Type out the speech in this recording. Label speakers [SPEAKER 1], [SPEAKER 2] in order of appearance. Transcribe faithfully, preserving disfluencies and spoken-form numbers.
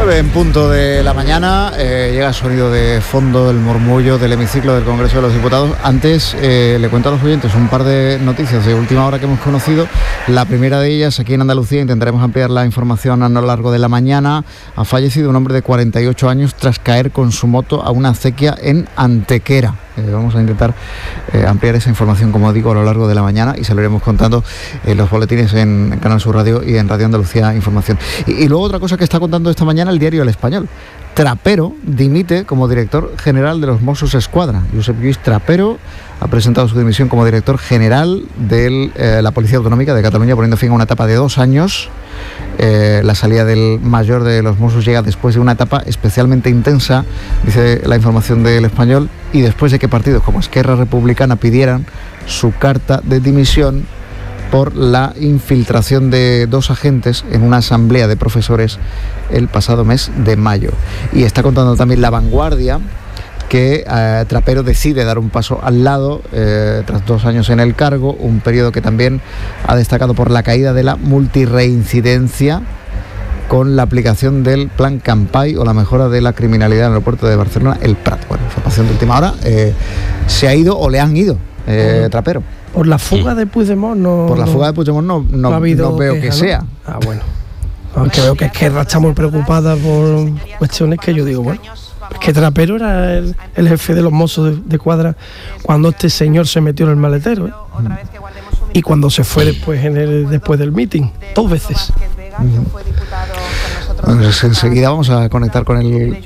[SPEAKER 1] nueve en punto de la mañana, eh, llega el sonido de fondo, el murmullo del hemiciclo del Congreso de los Diputados. Antes eh, le cuento a los oyentes un par de noticias de última hora que hemos conocido. La primera de ellas, aquí en Andalucía, intentaremos ampliar la información a lo largo de la mañana. Ha fallecido un hombre de cuarenta y ocho años tras caer con su moto a una acequia en Antequera. Eh, vamos a intentar eh, ampliar esa información, como digo, a lo largo de la mañana, y se lo iremos contando en los boletines en, en Canal Sur Radio y en Radio Andalucía Información. Y, y luego otra cosa que está contando esta mañana el diario El Español. Trapero dimite como director general de los Mossos Escuadra. Josep Lluís Trapero ha presentado su dimisión como director general de eh, la Policía Autonómica de Cataluña, poniendo fin a una etapa de dos años. Eh, la salida del mayor de los Mossos llega después de una etapa especialmente intensa, dice la información del Español, y después de que partidos como Esquerra Republicana pidieran su carta de dimisión por la infiltración de dos agentes en una asamblea de profesores el pasado mes de mayo. Y está contando también La Vanguardia que eh, Trapero decide dar un paso al lado eh, tras dos años en el cargo, un periodo que también ha destacado por la caída de la multirreincidencia con la aplicación del plan Campay o la mejora de la criminalidad en el aeropuerto de Barcelona, el Prat. Bueno, información de última hora. Eh, ¿se ha ido o le han ido eh, uh-huh. Trapero?
[SPEAKER 2] Por la fuga de Puigdemont no...
[SPEAKER 1] Por la fuga de Puigdemont no, no, no, no veo queja, que sea.
[SPEAKER 2] ¿no? Ah, bueno. Aunque veo que Esquerra está muy preocupada por cuestiones que yo digo, bueno, es que Trapero era el, el jefe de los Mossos de, de Cuadra cuando este señor se metió en el maletero, ¿eh? Mm. Y cuando se fue después en el después del meeting, dos veces.
[SPEAKER 1] Mm. Pues enseguida vamos a conectar con el